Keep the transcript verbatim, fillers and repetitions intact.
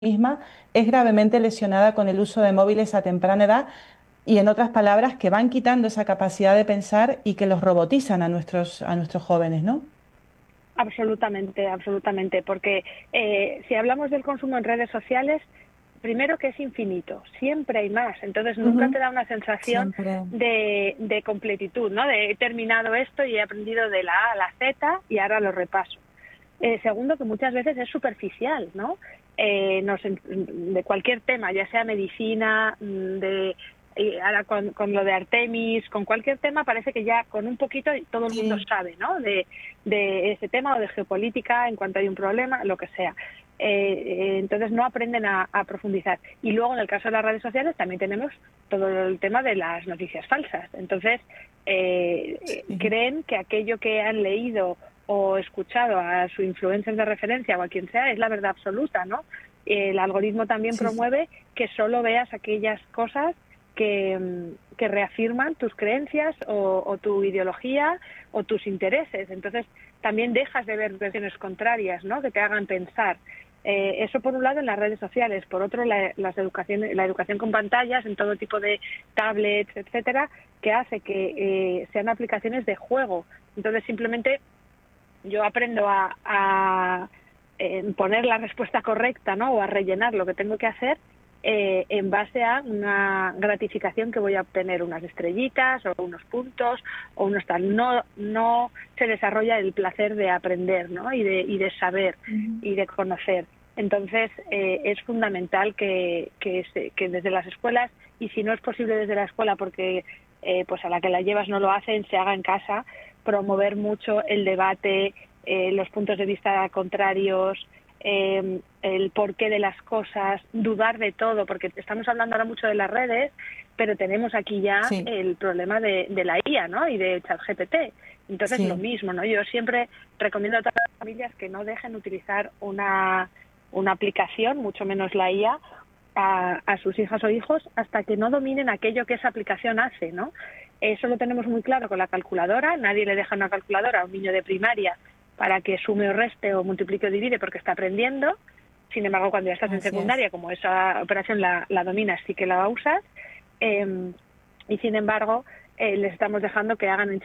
misma es gravemente lesionada con el uso de móviles a temprana edad y, en otras palabras, que van quitando esa capacidad de pensar y que los robotizan a nuestros, a nuestros jóvenes, ¿no? Absolutamente, absolutamente, porque eh, si hablamos del consumo en redes sociales, primero que es infinito, siempre hay más, entonces nunca te Ujú. da una sensación Siempre. de, de completitud, ¿no? De he terminado esto y he aprendido de la A a la Z y ahora lo repaso. Eh, segundo, que muchas veces es superficial, ¿no? Eh, nos, de cualquier tema, ya sea medicina, de y ahora con, con lo de Artemis, con cualquier tema parece que ya con un poquito todo el mundo Sí. sabe, ¿no? De, de ese tema o de geopolítica, en cuanto hay un problema, lo que sea. Eh, eh, entonces no aprenden a, a profundizar. Y luego en el caso de las redes sociales también tenemos todo el tema de las noticias falsas. Entonces eh, Sí. creen que aquello que han leído o escuchado a su influencer de referencia o a quien sea es la verdad absoluta, ¿no? El algoritmo también Sí, sí. promueve que solo veas aquellas cosas que, que reafirman tus creencias o, o tu ideología o tus intereses. Entonces también dejas de ver versiones contrarias, ¿no? Que te hagan pensar. Eh, eso por un lado en las redes sociales, por otro la, las educación, la educación con pantallas en todo tipo de tablets, etcétera, que hace que eh, sean aplicaciones de juego. Entonces simplemente yo aprendo a, a eh, poner la respuesta correcta, ¿no? O a rellenar lo que tengo que hacer eh, en base a una gratificación que voy a obtener, unas estrellitas o unos puntos o unos tal. No, no se desarrolla el placer de aprender, ¿no? Y de, y de saber Ujú. y de conocer. Entonces eh, es fundamental que, que, se, que desde las escuelas, y si no es posible desde la escuela porque eh, pues a la que la llevas no lo hacen, se haga en casa, promover mucho el debate, eh, los puntos de vista contrarios, eh, el porqué de las cosas, dudar de todo, porque estamos hablando ahora mucho de las redes, pero tenemos aquí ya Sí, el problema de, de la I A, ¿no? Y de ChatGPT. Entonces lo sí. mismo, ¿no? Yo siempre recomiendo a todas las familias que no dejen utilizar una, una aplicación, mucho menos la I A, a, a sus hijas o hijos hasta que no dominen aquello que esa aplicación hace, ¿no? Eso lo tenemos muy claro con la calculadora. Nadie le deja una calculadora a un niño de primaria para que sume o reste o multiplique o divide porque está aprendiendo. Sin embargo, cuando ya estás en Así es. secundaria, como esa operación la, la dominas, sí que la usas. Eh, y sin embargo, eh, les estamos dejando que hagan en